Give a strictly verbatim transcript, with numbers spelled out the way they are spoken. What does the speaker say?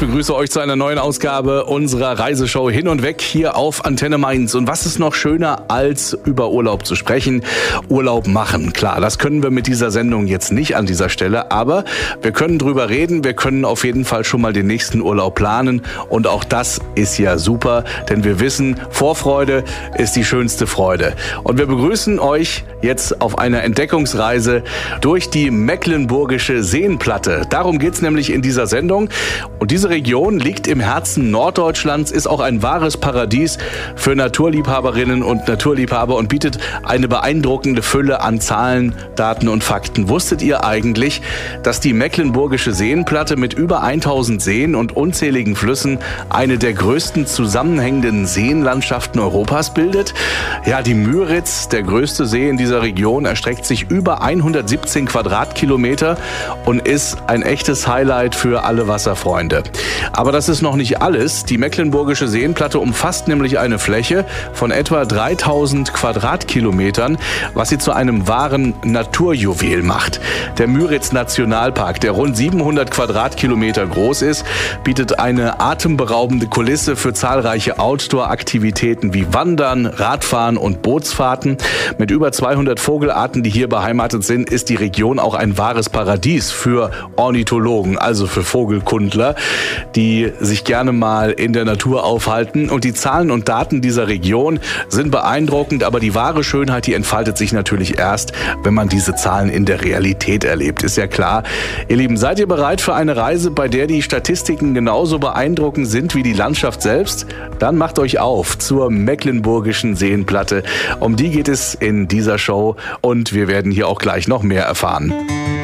begrüße euch zu einer neuen Ausgabe unserer Reiseshow Hin und Weg hier auf Antenne Mainz. Und was ist noch schöner, als über Urlaub zu sprechen? Urlaub machen, klar, das können wir mit dieser Sendung jetzt nicht an dieser Stelle, aber wir können drüber reden, wir können auf jeden Fall schon mal den nächsten Urlaub planen und auch das ist ja super, denn wir wissen, Vorfreude ist die schönste Freude. Und wir begrüßen euch jetzt auf einer Entdeckungsreise durch die Mecklenburgische Seenplatte. Darum geht's nämlich in dieser Sendung. Und diese Region liegt im Herzen Norddeutschlands, ist auch ein wahres Paradies für Naturliebhaberinnen und Naturliebhaber und bietet eine beeindruckende Fülle an Zahlen, Daten und Fakten. Wusstet ihr eigentlich, dass die Mecklenburgische Seenplatte mit über tausend Seen und unzähligen Flüssen eine der größten zusammenhängenden Seenlandschaften Europas bildet? Ja, die Müritz, der größte See in dieser Region, erstreckt sich über hundertsiebzehn Quadratkilometer und ist ein echtes Highlight für alle Wasserfreunde. Aber das ist noch nicht alles. Die Mecklenburgische Seenplatte umfasst nämlich eine Fläche von etwa dreitausend Quadratkilometern, was sie zu einem wahren Naturjuwel macht. Der Müritz Nationalpark, der rund siebenhundert Quadratkilometer groß ist, bietet eine atemberaubende Kulisse für zahlreiche Outdoor-Aktivitäten wie Wandern, Radfahren und Bootsfahrten. Mit über zweihundert Vogelarten, die hier beheimatet sind, ist die Region auch ein wahres Paradies für Ornithologen, also für Vogelkundler, die sich gerne mal in der Natur aufhalten. Und die Zahlen und Daten dieser Region sind beeindruckend, aber die wahre Schönheit, die entfaltet sich natürlich erst, wenn man diese Zahlen in der Realität erlebt. Ist ja klar. Ihr Lieben, seid ihr bereit für eine Reise, bei der die Statistiken genauso beeindruckend sind wie die Landschaft selbst? Dann macht euch auf zur Mecklenburgischen Seenplatte. Um die geht es in dieser Show und wir werden hier auch gleich noch mehr erfahren.